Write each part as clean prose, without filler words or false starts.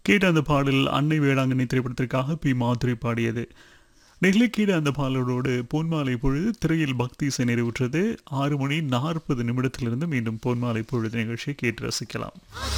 கேட்ட அந்த பாடல் அன்னை வேளாங்கண்ணி திரைப்படத்திற்காக பி மாதுரி பாடியது. நெகிழி கீழ அந்த பாடலோடு பொன்மாலை பொழுது திரையில் பக்தி இசை நிறைவுற்றது. 6:40 மீண்டும் பொன்மாலை பொழுது நிகழ்ச்சியை கேட்டு ரசிக்கலாம்.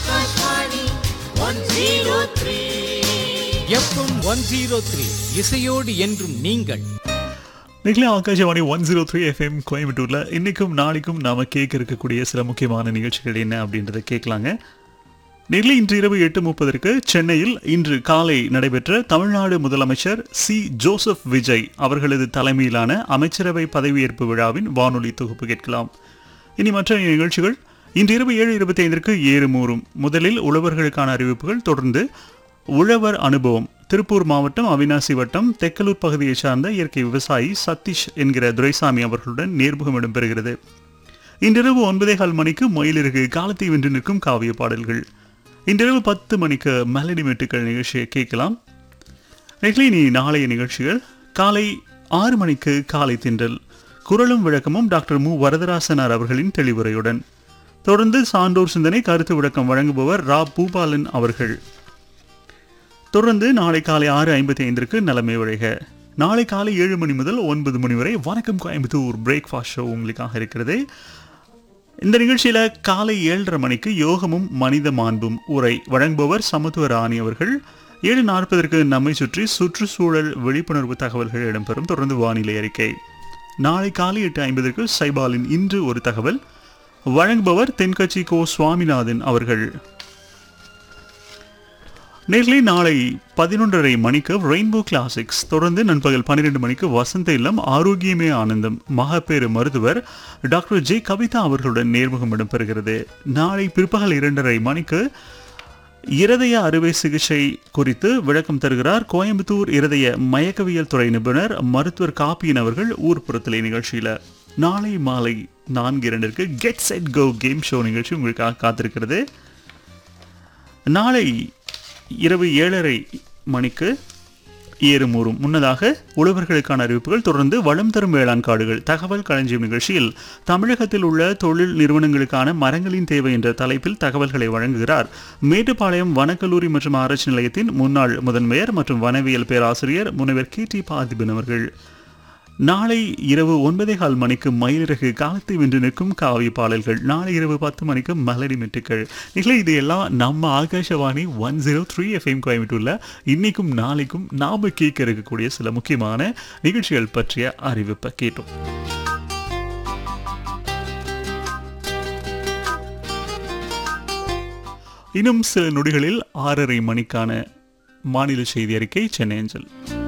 எஃப்எம் 103 இசையோடு என்றும் நீங்கள். நெகிழி ஆகாஷவாணி 103 FM கோயம்புத்தூர்ல இன்னைக்கும் நாளைக்கும் நாம கேட்க இருக்கக்கூடிய சில முக்கியமான நிகழ்ச்சிகள் என்ன அப்படின்றத கேட்கலாங்க. நெகிழி இன்று இரவு 8:30 சென்னையில் இன்று காலை நடைபெற்ற தமிழ்நாடு முதலமைச்சர் சி ஜோசப் விஜய் அவர்களது தலைமையிலான அமைச்சரவை பதவியேற்பு விழாவின் வானொலி தொகுப்பு கேட்கலாம். இனி மற்ற நிகழ்ச்சிகள் இன்று இரவு 7:25 ஏறுமூறும். முதலில் உழவர்களுக்கான அறிவிப்புகள், தொடர்ந்து உழவர் அனுபவம். திருப்பூர் மாவட்டம் அவினாசி வட்டம் தெக்கலூர் பகுதியை சார்ந்த இயற்கை விவசாயி சதீஷ் என்கிற துரைசாமி அவர்களுடன் நேர்முகம் இடம்பெறுகிறது. இன்றிரவு 9:15 மயிலிறகு காலத்தை வென்று நிற்கும் காவிய பாடல்கள். இன்றிரவு 10 மெலடி மெட்டுக்கள் நிகழ்ச்சியை கேட்கலாம். நெகிழி நாளைய நிகழ்ச்சிகள் காலை 6 காலை திண்டல், குரலும் விளக்கமும் டாக்டர் மு வரதராசனார் அவர்களின் தெளிவுரையுடன். தொடர்ந்து சான்றோர் சிந்தனை கருத்து விளக்கம் வழங்குபவர் ரா பூபாலன் அவர்கள். தொடர்ந்து நாளை காலை 6:55 நலமே விளைக. நாளை காலை 7 மணி முதல் 9 மணி வரை வணக்கம் கோயம்புத்தூர் பிரேக்ஃபாஸ்ட் ஷோ உங்களுக்காக இருக்கிறது. இந்த நிகழ்ச்சியில காலை 7:30 யோகமும் மனித மாண்பும் உரை வழங்குபவர் சமத்துவ ராணி அவர்கள். 7:40 நம்மை சுற்றி சுற்றுச்சூழல் விழிப்புணர்வு தகவல்கள் இடம்பெறும். தொடர்ந்து வானிலை அறிக்கை. நாளை காலை 8:50 சைபாலின் இன்று ஒரு தகவல் வழங்குபவர் தென்கட்சி கோ சுவாமிநாதன் அவர்கள். நேர்களை நாளை 11:30 ரெயின்போ கிளாசிக்ஸ். தொடர்ந்து நண்பகல் 12 வசந்த இல்லம் ஆரோக்கியமே ஆனந்தம் மகப்பேறு மருத்துவர் டாக்டர் ஜே கவிதா அவர்களுடன் நேர்முகம் இடம்பெறுகிறது. நாளை பிற்பகல் 2:30 இருதய அறுவை சிகிச்சை குறித்து விளக்கம் தருகிறார் கோயம்புத்தூர் இருதய மயக்கவியல் துறை நிபுணர் மருத்துவர் காப்பியன் அவர்கள் ஊர்ப்புறத்திலே நிகழ்ச்சியில. நாளை மாலை 4:02 get set go game show நிகழ்ச்சி உங்களுக்காக காத்திருக்கிறது. நாளை இரவு 7:30 ஏறுமூறும். முன்னதாக உழவர்களுக்கான அறிவிப்புகள், தொடர்ந்து வளம் தரும் வேளாண் காடுகள் தகவல் களஞ்சியம் நிகழ்ச்சியில் தமிழகத்தில் உள்ள தொழில் நிறுவனங்களுக்கான மரங்களின் தேவை என்ற தலைப்பில் தகவல்களை வழங்குகிறார் மேட்டுப்பாளையம் வனக்கல்லூரி மற்றும் ஆராய்ச்சி நிலையத்தின் முன்னாள் முதன்மையர் மற்றும் வனவியல் பேராசிரியர் முனைவர் KT பார்த்திபன் அவர்கள். நாளை இரவு 9:15 மயிலிறகு காலத்தை வென்று நிற்கும் காவிய பாடல்கள். நாளை இரவு 10 மெலடி மெட்டுக்கள். இது எல்லாம் நம்ம ஆகாஷவாணி 103 FM கோயம்புத்தூர்ல இன்னைக்கும் நாளைக்கும் நாம கேட்க இருக்கக்கூடிய சில முக்கியமான நிகழ்ச்சிகள் பற்றிய அறிவிப்பை கேட்டோம். இன்னும் சில நொடிகளில் 6:30 மாநில செய்தி அறிக்கை சென்னை அஞ்சல்.